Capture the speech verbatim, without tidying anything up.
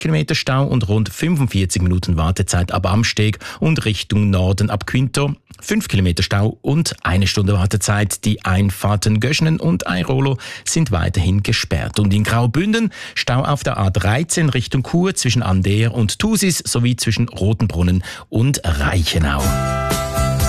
Kilometer Stau und rund fünfundvierzig Minuten Wartezeit ab Amsteg und Richtung Norden ab Quinto. fünf Kilometer Stau und eine Stunde Wartezeit. Die Einfahrten Göschnen und Airolo sind weiterhin gesperrt. Und in Graubünden Stau auf der A dreizehn Richtung Chur zwischen Ander und Thusis sowie zwischen Rotenbrunnen und Reichenau.